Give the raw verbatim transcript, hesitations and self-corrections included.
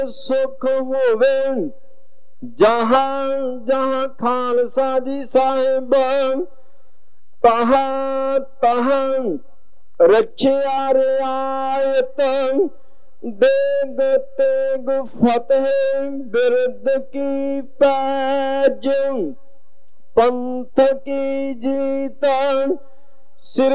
सुख होवे जहां जहां खालसा जी साहिब तहां तहां रखिया रियायत देग तेग फतेह बिरद की पैज पंथ की जीत